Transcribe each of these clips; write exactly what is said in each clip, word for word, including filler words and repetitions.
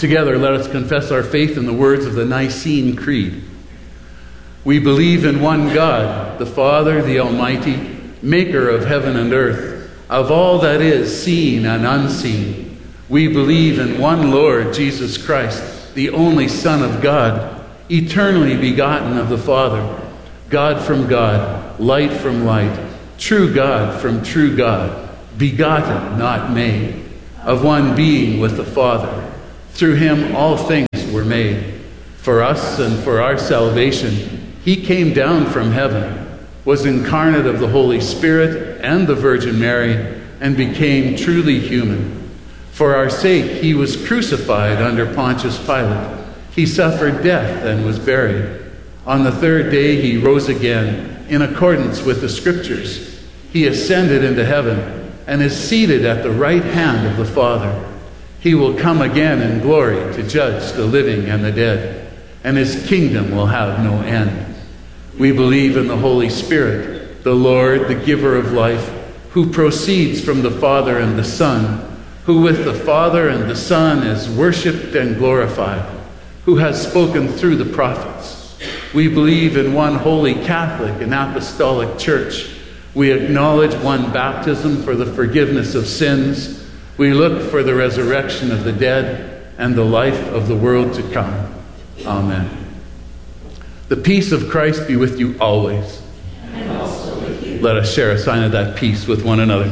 Together, let us confess our faith in the words of the Nicene Creed. We believe in one God, the Father, the Almighty, maker of heaven and earth, of all that is seen and unseen. We believe in one Lord, Jesus Christ, the only Son of God, eternally begotten of the Father, God from God, light from light, true God from true God, begotten, not made, of one being with the Father. Through him all things were made. For us and for our salvation, he came down from heaven, was incarnate of the Holy Spirit and the Virgin Mary, and became truly human. For our sake he was crucified under Pontius Pilate. He suffered death and was buried. On the third day he rose again, in accordance with the Scriptures. He ascended into heaven and is seated at the right hand of the Father. He will come again in glory to judge the living and the dead, and his kingdom will have no end. We believe in the Holy Spirit, the Lord, the giver of life, who proceeds from the Father and the Son, who with the Father and the Son is worshipped and glorified, who has spoken through the prophets. We believe in one holy Catholic and Apostolic Church. We acknowledge one baptism for the forgiveness of sins. We look for the resurrection of the dead and the life of the world to come. Amen. The peace of Christ be with you always. And also with you. Let us share a sign of that peace with one another.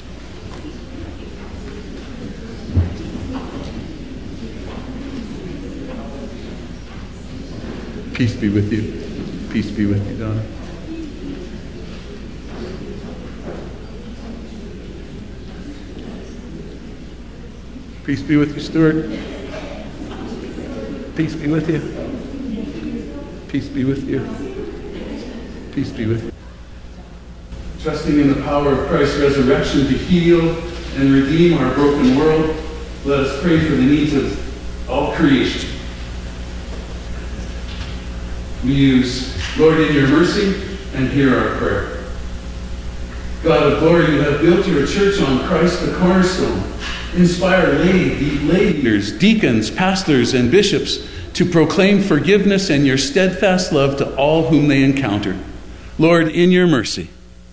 Peace be with you. Peace be with you, Donna. Peace be with you, Stuart. Peace be with you. Peace be with you. Peace be with you. Trusting in the power of Christ's resurrection to heal and redeem our broken world, let us pray for the needs of all creation. We use, Lord, in your mercy, and hear our prayer. God of glory, you have built your church on Christ the cornerstone. Inspire lay, lay leaders, deacons, pastors, and bishops to proclaim forgiveness and your steadfast love to all whom they encounter. Lord, in your mercy.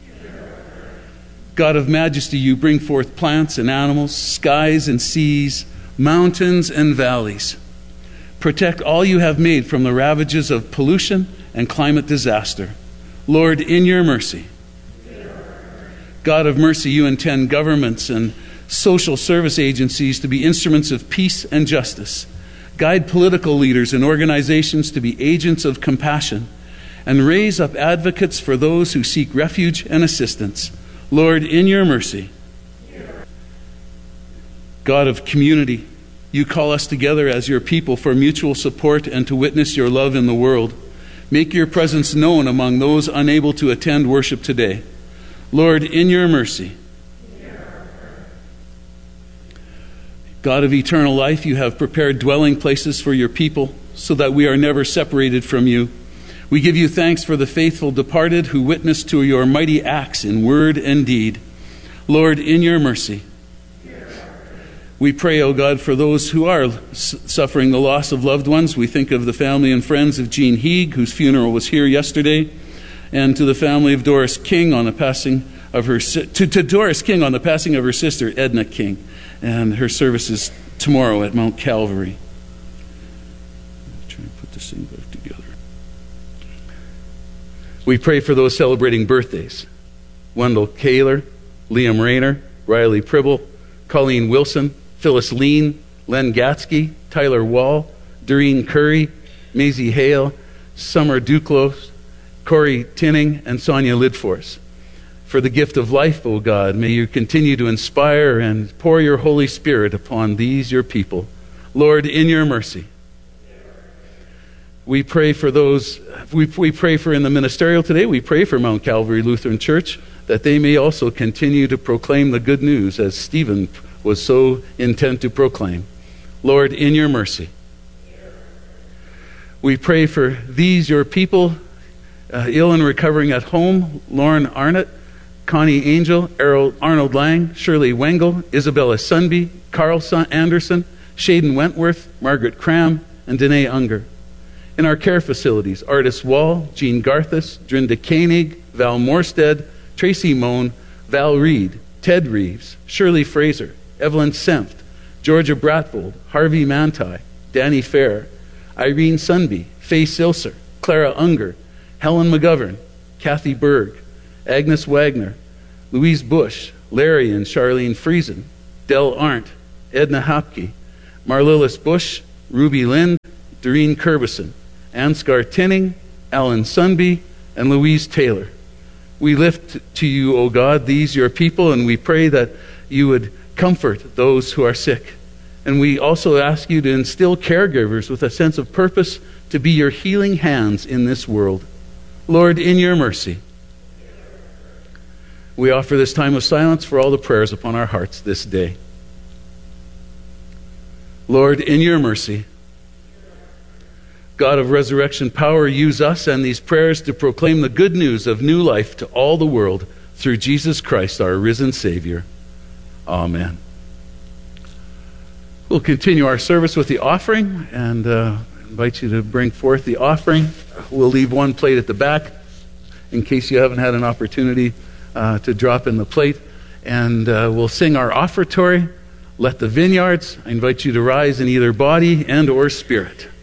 God of majesty, you bring forth plants and animals, skies and seas, mountains and valleys. Protect all you have made from the ravages of pollution and climate disaster. Lord, in your mercy. God of mercy, you intend governments and social service agencies to be instruments of peace and justice. Guide political leaders and organizations to be agents of compassion, and raise up advocates for those who seek refuge and assistance. Lord, in your mercy. God of community, you call us together as your people for mutual support and to witness your love in the world. Make your presence known among those unable to attend worship today. Lord, in your mercy. God of eternal life, you have prepared dwelling places for your people so that we are never separated from you. We give you thanks for the faithful departed who witnessed to your mighty acts in word and deed. Lord, in your mercy. We pray, O God, for those who are suffering the loss of loved ones. We think of the family and friends of Jean Heeg, whose funeral was here yesterday, and to the family of Doris King on the passing of her to, to Doris King on the passing of her sister Edna King, and her services tomorrow at Mount Calvary. I'm trying to put this thing back together. We pray for those celebrating birthdays: Wendell Kaler, Liam Rayner, Riley Pribble, Colleen Wilson, Phyllis Lean, Len Gatsky, Tyler Wall, Doreen Curry, Maisie Hale, Summer Duclos, Corey Tinning, and Sonia Lidforce. For the gift of life, O God, may you continue to inspire and pour your Holy Spirit upon these, your people. Lord, in your mercy. We pray for those, we, we pray for in the ministerial today, we pray for Mount Calvary Lutheran Church, that they may also continue to proclaim the good news as Stephen was so intent to proclaim. Lord, in your mercy. We pray for these, your people, uh, ill and recovering at home: Lauren Arnott, Connie Angel, Errol, Arnold Lang, Shirley Wengel, Isabella Sunby, Carl Anderson, Shaden Wentworth, Margaret Cram, and Danae Unger. In our care facilities, Artis Wall, Jean Garthis, Drinda Koenig, Val Morstead, Tracy Moan, Val Reed, Ted Reeves, Shirley Fraser, Evelyn Senft, Georgia Bratvold, Harvey Manti, Danny Fair, Irene Sunby, Faye Silser, Clara Unger, Helen McGovern, Kathy Berg, Agnes Wagner, Louise Bush, Larry and Charlene Friesen, Del Arndt, Edna Hopke, Marlilis Bush, Ruby Lind, Doreen Curbison, Ansgar Tinning, Alan Sunby, and Louise Taylor. We lift to you, O God, these your people, and we pray that you would comfort those who are sick. And we also ask you to instill caregivers with a sense of purpose to be your healing hands in this world. Lord, in your mercy, we offer this time of silence for all the prayers upon our hearts this day. Lord, in your mercy, God of resurrection power, use us and these prayers to proclaim the good news of new life to all the world through Jesus Christ, our risen Savior. Amen. We'll continue our service with the offering, and uh, invite you to bring forth the offering. We'll leave one plate at the back in case you haven't had an opportunity uh, to drop in the plate. And uh, we'll sing our offertory, Let the Vineyards. I invite you to rise in either body and or spirit.